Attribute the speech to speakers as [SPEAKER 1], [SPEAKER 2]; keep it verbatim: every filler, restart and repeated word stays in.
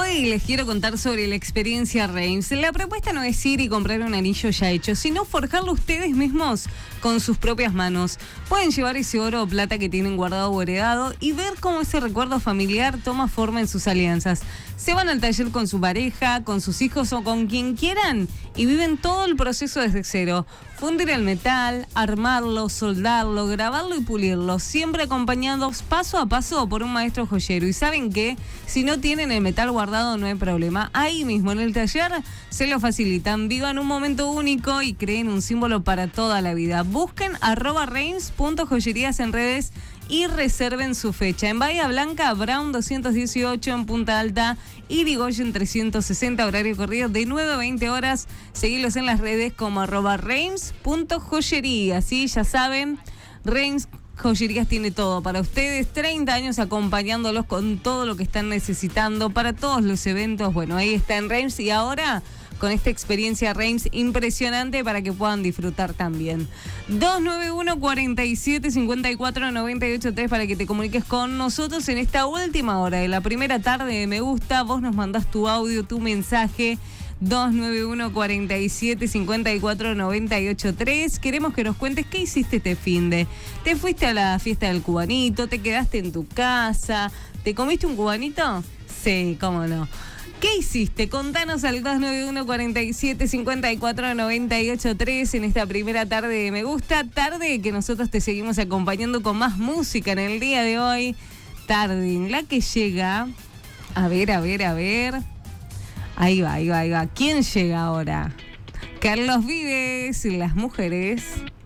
[SPEAKER 1] Hoy les quiero contar sobre la experiencia Reims. La propuesta no es ir y comprar un anillo ya hecho, sino forjarlo ustedes mismos con sus propias manos. Pueden llevar ese oro o plata que tienen guardado o heredado y ver cómo ese recuerdo familiar toma forma en sus alianzas. Se van al taller con su pareja, con sus hijos o con quien quieran y viven todo el proceso desde cero. Fundir el metal, armarlo, soldarlo, grabarlo y pulirlo, siempre acompañados paso a paso por un maestro joyero. Y ¿saben qué? Si no tienen el metal guardado no hay problema. Ahí mismo en el taller se lo facilitan. Vivan un momento único y creen un símbolo para toda la vida. Busquen arroba reims punto joyerías en redes y reserven su fecha. En Bahía Blanca, Brown doscientos dieciocho, en Punta Alta, Irigoyen trescientos sesenta, horario corrido de nueve a veinte horas. Seguilos en las redes como arroba reims punto joyerías. ¿Sí? Ya saben, Reims Joyerías tiene todo para ustedes. treinta años acompañándolos con todo lo que están necesitando para todos los eventos. Bueno, ahí está en Reims y ahora con esta experiencia Reims impresionante para que puedan disfrutar también. dos nueve uno, cuatro siete, cinco cuatro, nueve ocho tres para que te comuniques con nosotros en esta última hora de la primera tarde de Me Gusta. Vos nos mandás tu audio, tu mensaje. dos nueve uno, cuatro siete, cinco cuatro, nueve ocho tres. Queremos que nos cuentes qué hiciste este finde. ¿Te fuiste a la fiesta del cubanito? ¿Te quedaste en tu casa? ¿Te comiste un cubanito? Sí, cómo no. ¿Qué hiciste? Contanos al dos nueve uno, cuatro siete, cinco cuatro, nueve ocho tres en esta primera tarde de Me Gusta. Tarde que nosotros te seguimos acompañando con más música en el día de hoy. Tarde en la que llega... A ver, a ver, a ver... Ahí va, ahí va, ahí va. ¿Quién llega ahora? Carlos Vives y las mujeres...